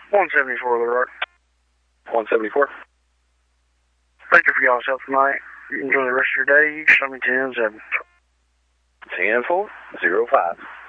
174 The Rock. 174. Thank you for y'all's help tonight. You enjoy the rest of your day. You show me 10-7. 10-4, 05.